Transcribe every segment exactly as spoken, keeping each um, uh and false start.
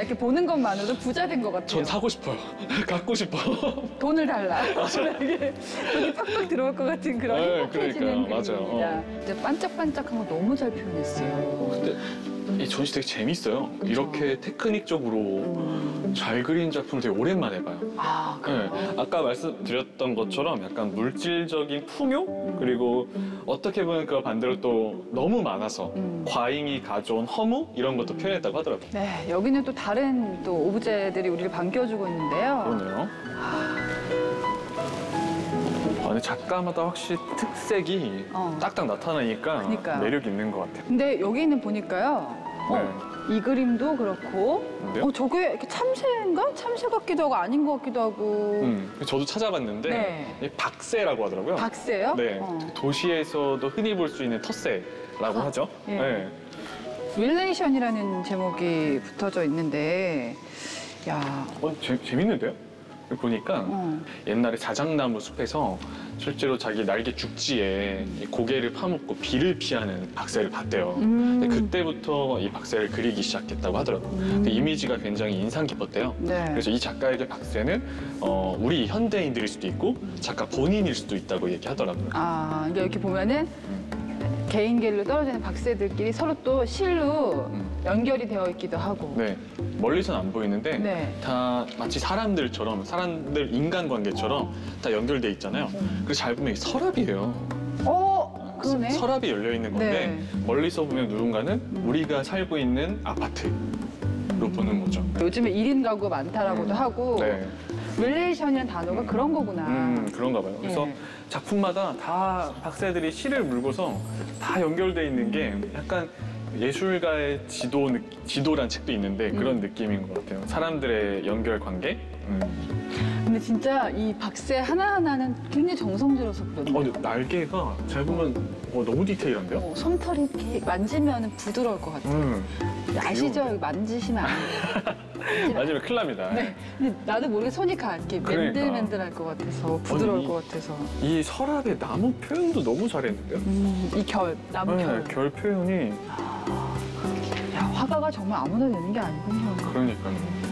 이렇게 보는 것만으로도 부자 된 것 같아요. 전 사고 싶어요. 갖고 싶어. 돈을 달라. 이게 돈이 팍팍 들어올 것 같은 그런 네, 행복해지는 그러니까요. 그림입니다. 맞아요. 진짜 반짝반짝한 거 너무 잘 표현했어요. 근데 이 전시 되게 재밌어요. 그쵸. 이렇게 테크닉적으로 음. 잘 그린 작품을 되게 오랜만에 봐요. 아, 네, 그래요? 아까 말씀드렸던 것처럼 약간 물질적인 풍요 그리고 어떻게 보면 그 반대로 또 너무 많아서 음. 과잉이 가져온 허무 이런 것도 표현했다고 하더라고요. 네, 여기는 또 다른 또 오브제들이 우리를 반겨주고 있는데요. 그러네요. 아, 근데 작가마다 확실히 특색이 어. 딱딱 나타나니까 그러니까요. 매력 있는 것 같아요. 근데 여기는 보니까요. 어, 이 그림도 그렇고, 네. 어, 저게 이렇게 참새인가? 참새 같기도 하고 아닌 것 같기도 하고. 음, 저도 찾아봤는데 네. 이 박새라고 하더라고요. 박새요? 네, 어. 도시에서도 흔히 볼 수 있는 텃새라고 아, 하죠. 예. 네. 릴레이션이라는 제목이 붙어져 있는데, 야, 어, 재, 재밌는데요? 보니까 어. 옛날에 자작나무 숲에서 실제로 자기 날개 죽지에 이 고개를 파묻고 비를 피하는 박새를 봤대요. 음. 근데 그때부터 이 박새를 그리기 시작했다고 하더라고요. 근데 이미지가 굉장히 인상 깊었대요. 네. 그래서 이 작가에게 박새는 어, 우리 현대인들일 수도 있고 작가 본인일 수도 있다고 얘기하더라고요. 아, 이게 이렇게 보면은 개인계로 떨어지는 박새들끼리 서로 또 실로 음. 연결이 되어 있기도 하고. 네, 멀리서는 안 보이는데 네. 다 마치 사람들처럼 사람들 인간관계처럼 다 연결돼 있잖아요. 그래서 잘 보면 이게 서랍이에요. 어, 그러네. 서랍이 열려 있는 건데 네. 멀리서 보면 누군가는 우리가 살고 있는 아파트로 보는 거죠. 요즘에 일 인 가구가 많다라고도 하고. 네, 릴레이션이라는 단어가 그런 거구나. 음, 그런가 봐요. 그래서 예. 작품마다 다 박새들이 실을 물고서 다 연결돼 있는 게 약간 예술가의 지도 느- 지도란 책도 있는데 그런 음. 느낌인 것 같아요. 사람들의 연결 관계. 음. 근데 진짜 이 박새 하나하나는 굉장히 정성 들여서 그렸네. 어, 근데 날개가 잘 보면 어, 너무 디테일한데요? 어, 솜털이 이렇게 만지면 부드러울 것 같아요. 음. 아시죠? 이거 만지시면 안 돼요. 맞으면 큰일 납니다. 네. 근데 나도 모르게 손이 가 이렇게 그러니까. 맨들맨들할 것 같아서 부드러울 아니, 이- 것 같아서. 이 서랍의 나무 표현도 너무 잘했는데요? 음, 이 결, 나무 네, 결. 결 표현이 야, 화가가 정말 아무나 되는 게 아니군요. 그러니까요.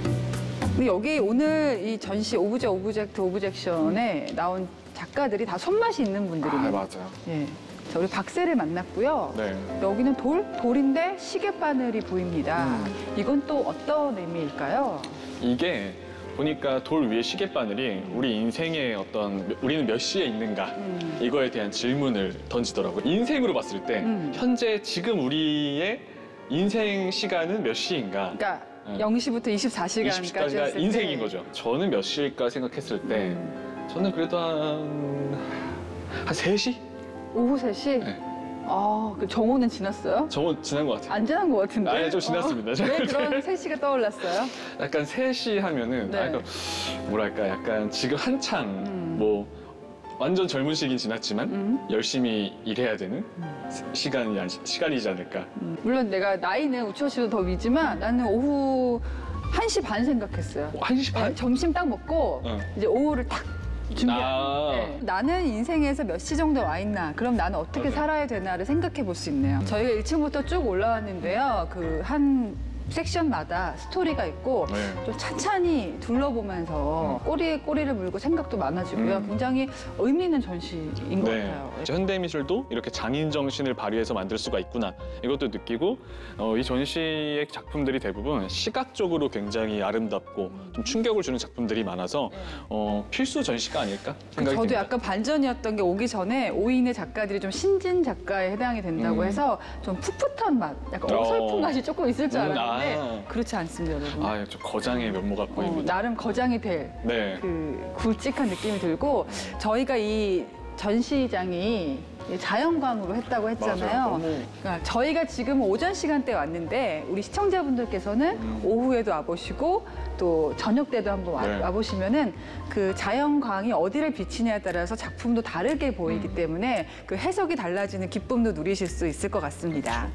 근데 여기 오늘 이 전시 오브제 오브젝트 오브젝션에 나온 작가들이 다 손맛이 있는 분들이네요. 아, 맞아요. 예. 자, 우리 박새를 만났고요. 네. 여기는 돌? 돌인데 시계바늘이 보입니다. 음. 이건 또 어떤 의미일까요? 이게 보니까 돌 위에 시계바늘이 우리 인생의 어떤 몇- 우리는 몇 시에 있는가 음. 이거에 대한 질문을 던지더라고요. 인생으로 봤을 때 음. 현재 지금 우리의 인생 시간은 몇 시인가? 그러니까 네. 영 시부터 이십사 시간까지 이십 시까지가 인생인 거죠. 저는 몇 시일까 생각했을 때 음. 저는 그래도 한, 한 세 시? 오후 세 시? 네. 아, 그 정오는 지났어요? 저거 지난 것 같아요. 안 지난 것 같은데? 아니, 좀 지났습니다. 어, 왜 그런 세 시가 떠올랐어요? 약간 세 시 하면은 네. 아, 약간 뭐랄까 약간 지금 한창 음. 뭐 완전 젊은 시기는 지났지만 음. 열심히 일해야 되는 시간이 아니- 시간이지 않을까. 음. 물론 내가 나이는 우추 씨도 더 위지만 나는 오후 한 시 반 생각했어요. 한 시 반? 네, 점심 딱 먹고 어. 이제 오후를 딱 준비한. 아. 네. 나는 인생에서 몇 시 정도 와 있나? 그럼 나는 어떻게 맞아요. 살아야 되나를 생각해 볼 수 있네요. 저희가 일 층부터 쭉 올라왔는데요. 그 한 섹션마다 스토리가 있고 네. 좀 찬찬히 둘러보면서 꼬리에 꼬리를 물고 생각도 많아지고요. 음. 굉장히 의미 있는 전시인 것 네. 같아요. 현대미술도 이렇게 장인 정신을 발휘해서 만들 수가 있구나 이것도 느끼고 어, 이 전시의 작품들이 대부분 시각적으로 굉장히 아름답고 좀 충격을 주는 작품들이 많아서 어, 필수 전시가 아닐까 생각이 저도 듭니다. 약간 반전이었던 게 오기 전에 오인의 작가들이 좀 신진 작가에 해당이 된다고 음. 해서 좀 풋풋한 맛, 약간 어. 어설픈 맛이 조금 있을 줄 음, 알았는데 아. 그렇지 않습니다, 여러분. 아, 좀 거장의 면모가 어, 보입니다. 나름 거장이 될 네. 그 굵직한 느낌이 들고 저희가 이 전시장이 자연광으로 했다고 했잖아요. 맞아요. 너무- 그러니까 저희가 지금 오전 시간대에 왔는데 우리 시청자분들께서는 음. 오후에도 와보시고 또 저녁 때도 한번 와, 네. 와보시면은 그 자연광이 어디를 비치냐에 따라서 작품도 다르게 보이기 음. 때문에 그 해석이 달라지는 기쁨도 누리실 수 있을 것 같습니다.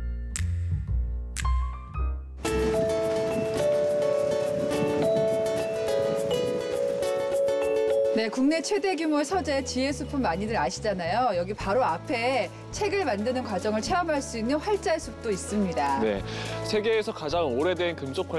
네, 국내 최대 규모의 서재 지혜숲은 많이들 아시잖아요. 여기 바로 앞에 책을 만드는 과정을 체험할 수 있는 활자의 숲도 있습니다. 네. 세계에서 가장 오래된 금속